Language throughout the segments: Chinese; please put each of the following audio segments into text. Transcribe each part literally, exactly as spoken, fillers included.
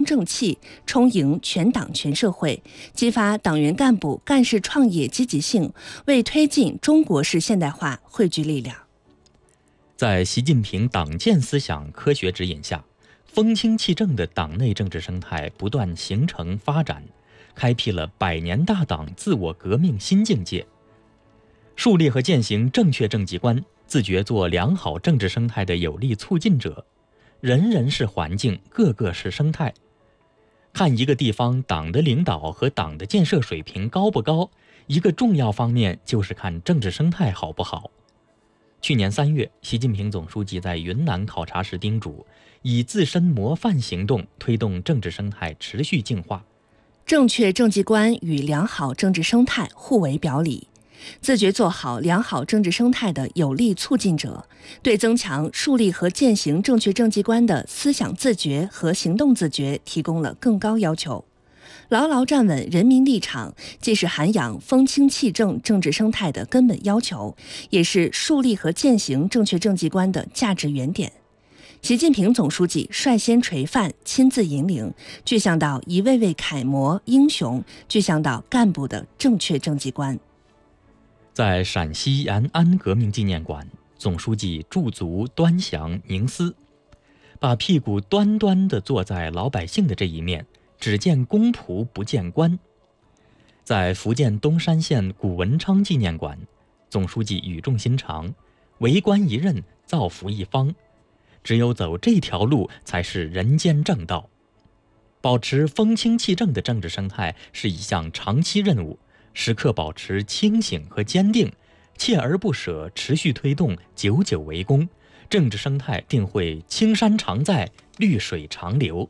正气，充盈全党全社会，激发党员干部干事创业积极性，为推进中国式现代化汇聚力量。 在习近平党建思想科学指引下，风清气正的党内政治生态不断形成发展，开辟了百年大党自我革命新境界。树立和践行正确政绩观，自觉做良好政治生态的有力促进者。人人是环境，个个是生态。看一个地方党的领导和党的建设水平高不高，一个重要方面就是看政治生态好不好。去年三月，习近平总书记在云南考察时叮嘱，以自身模范行动推动政治生态持续净化。 正确政绩观与良好政治生态互为表里，自觉做好良好政治生态的有力促进者，对增强树立和践行正确政绩观的思想自觉和行动自觉提供了更高要求。牢牢站稳人民立场，既是涵养风清气正政治生态的根本要求，也是树立和践行正确政绩观的价值原点。习近平总书记率先垂范，亲自引领，具象到一位位楷模英雄，具象到干部的正确政绩观。 在陕西延安革命纪念馆，总书记驻足端详凝思，把屁股端端地坐在老百姓的这一面，只见公仆不见官。在福建东山县古文昌纪念馆，总书记语重心长，为官一任，造福一方，只有走这条路才是人间正道。保持风清气正的政治生态是一项长期任务，时刻保持清醒和坚定，锲而不舍，持续推动，久久为功，政治生态定会青山常在，绿水长流。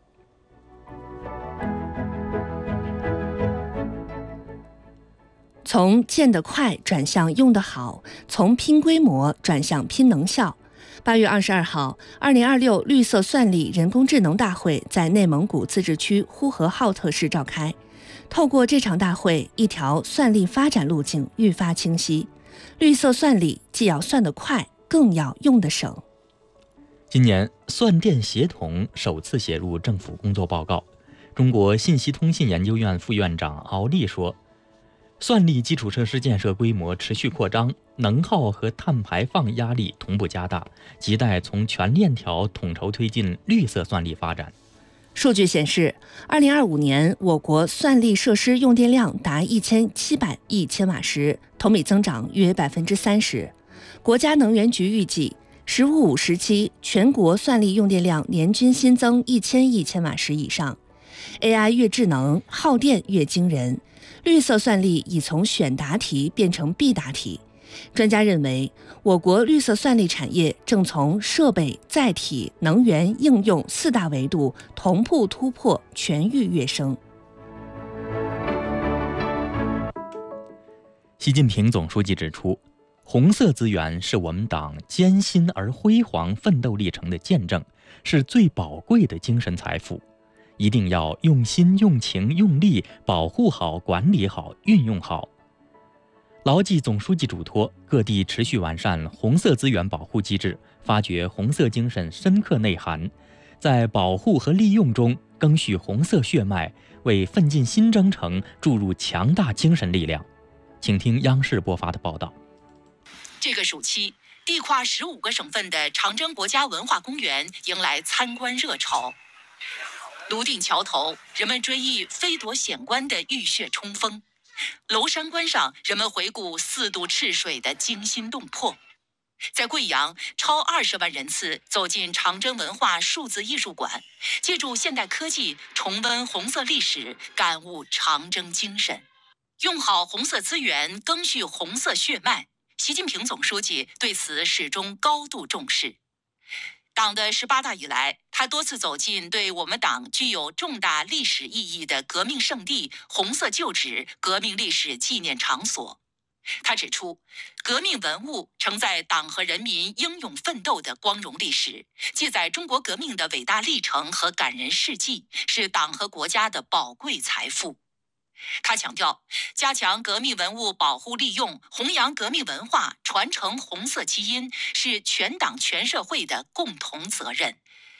从建得快转向用得好，从拼规模转向拼能效。八月二十二号，二零二六绿色算力人工智能大会在内蒙古自治区呼和浩特市召开。透过这场大会，一条算力发展路径愈发清晰。绿色算力既要算得快，更要用得省。 今年，算电协同首次写入政府工作报告。中国信息通信研究院副院长敖立说，算力基础设施建设规模持续扩张，能耗和碳排放压力同步加大，亟待从全链条统筹推进绿色算力发展。 数据显示，二零二五年我国算力设施用电量达一千七百亿千瓦时，同比增长约百分之三十。国家能源局预计，“十五五”时期全国算力用电量年均新增一千亿千瓦时以上。A I 越智能，耗电越惊人。绿色算力已从选答题变成必答题。专家认为，我国绿色算力产业正从设备、载体、能源、应用四大维度同步突破全域跃升。 习近平总书记指出，红色资源是我们党艰辛而辉煌奋斗历程的见证，是最宝贵的精神财富。一定要用心、用情、用力保护好、管理好、运用好。牢记总书记嘱托，各地持续完善红色资源保护机制，发掘红色精神深刻内涵，在保护和利用中赓续红色血脉，为奋进新征程注入强大精神力量。请听央视播发的报道。 这个暑期，地跨十五个省份的长征国家文化公园迎来参观热潮。泸定桥头，人们追忆飞夺险关的浴血冲锋；娄山关上，人们回顾四渡赤水的惊心动魄。在贵阳，超二十万人次走进长征文化数字艺术馆，借助现代科技重温红色历史，感悟长征精神。用好红色资源，赓续红色血脉，习近平总书记对此始终高度重视。党的十八大以来，他多次走进对我们党具有重大历史意义的革命圣地、红色旧址、革命历史纪念场所。他指出，革命文物承载党和人民英勇奋斗的光荣历史，记载中国革命的伟大历程和感人事迹，是党和国家的宝贵财富。他强调，加强革命文物保护利用，弘扬革命文化，传承红色基因，是全党全社会的共同责任。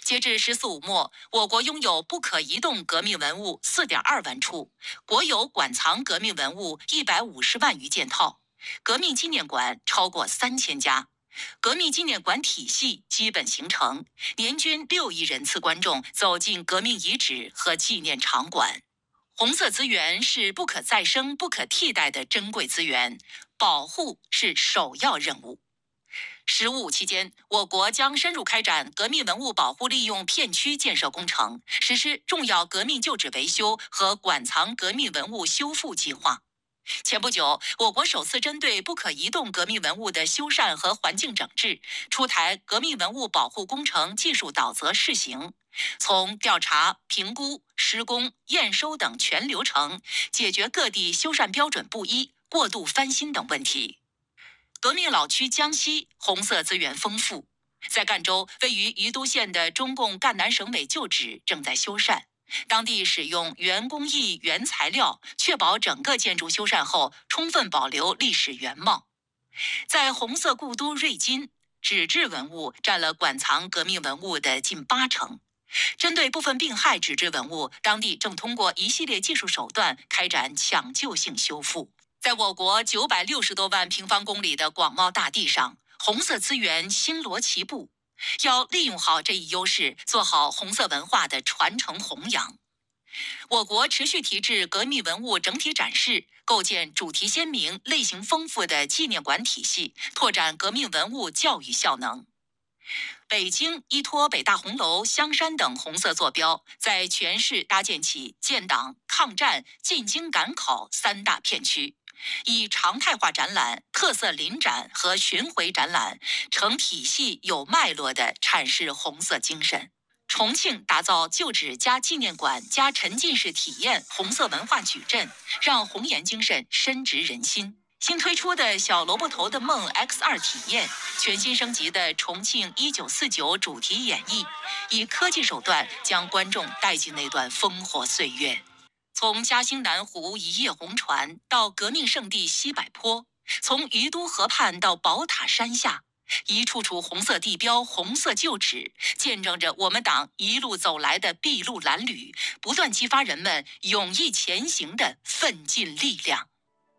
截至“十四五”末，我国拥有不可移动革命文物 四点二万处，国有馆藏革命文物一百五十万余件套，革命纪念馆超过三千家。革命纪念馆体系基本形成，年均六亿人次观众走进革命遗址和纪念场馆。红色资源是不可再生、不可替代的珍贵资源，保护是首要任务。十五期间，我国将深入开展革命文物保护利用片区建设工程，实施重要革命旧址维修和馆藏革命文物修复计划。前不久，我国首次针对不可移动革命文物的修缮和环境整治，出台革命文物保护工程技术导则试行，从调查、评估、施工、验收等全流程，解决各地修缮标准不一、过度翻新等问题。革命老区江西红色资源丰富，在赣州位于宜都县的中共赣南省委旧址正在修缮，当地使用原工艺原材料，确保整个建筑修缮后充分保留历史原貌。在红色故都瑞金，纸质文物占了馆藏革命文物的近八成。针对部分病害纸质文物，当地正通过一系列技术手段开展抢救性修复。在我国九百六十多万平方公里的广袤大地上，红色资源星罗棋布，要利用好这一优势，做好红色文化的传承弘扬。我国持续提质革命文物整体展示，构建主题鲜明、类型丰富的纪念馆体系，拓展革命文物教育效能。北京依托北大红楼、香山等红色坐标，在全市搭建起建党、抗战、进京赶考三大片区，以常态化展览、特色临展和巡回展览成体系有脉络地阐释红色精神。重庆打造旧址加纪念馆加沉浸式体验红色文化矩阵，让红岩精神深植人心。新推出的小萝卜头的梦 X 二 体验，全新升级的重庆一九四九主题演绎，以科技手段将观众带进那段烽火岁月。从嘉兴南湖一叶红船到革命圣地西柏坡，从于都河畔到宝塔山下，一处处红色地标、红色旧址，见证着我们党一路走来的筚路蓝缕，不断激发人们勇毅前行的奋进力量。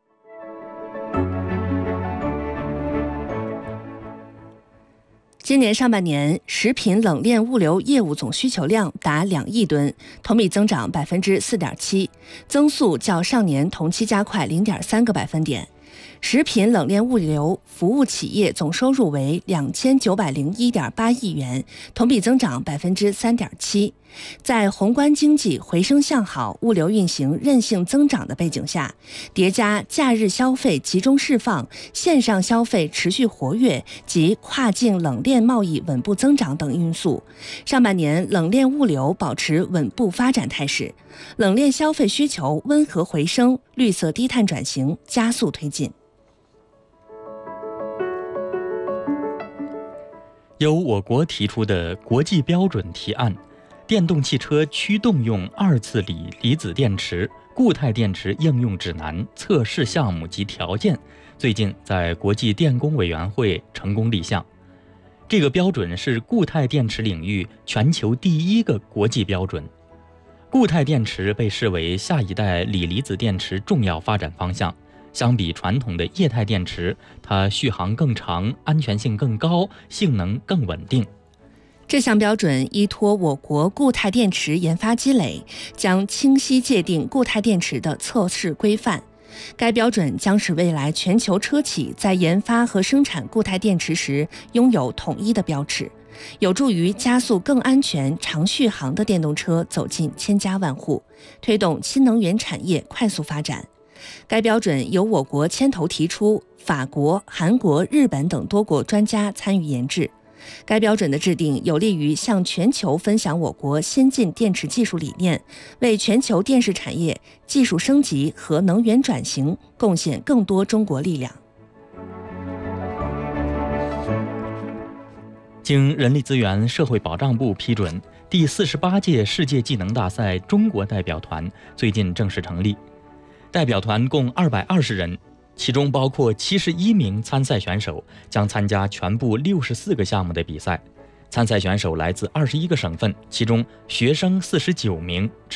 今年上半年，食品冷链物流业务总需求量达两亿吨，同比增长百分之四点七，增速较上年同期加快零点三个百分点。食品冷链物流服务企业总收入为两千九百零一点八亿元，同比增长百分之三点七。在宏观经济回升向好、物流运行韧性增长的背景下，叠加假日消费集中释放、线上消费持续活跃及跨境冷链贸易稳步增长等因素，上半年冷链物流保持稳步发展态势，冷链消费需求温和回升，绿色低碳转型加速推进。 由我国提出的国际标准提案，电动汽车驱动用二次锂离子电池固态电池应用指南测试项目及条件，最近在国际电工委员会成功立项。这个标准是固态电池领域全球第一个国际标准。固态电池被视为下一代锂离子电池重要发展方向。相比传统的液态电池，它续航更长，安全性更高，性能更稳定。 这项标准依托我国固态电池研发积累，将清晰界定固态电池的测试规范。该标准将使未来全球车企在研发和生产固态电池时拥有统一的标尺，有助于加速更安全、长续航的电动车走进千家万户，推动新能源产业快速发展。该标准由我国牵头提出，法国、韩国、日本等多国专家参与研制。该标准的制定有利于向全球分享我国先进电池技术理念，为全球电池产业技术升级和能源转型贡献更多中国力量。 经人力资源社会保障部批准，第四十八届世界技能大赛中国代表团最近正式成立。代表团共二百二十人，其中包括七十一名参赛选手，将参加全部六十四个项目的比赛。 参赛选手来自二十一个省份，其中学生四十九名，职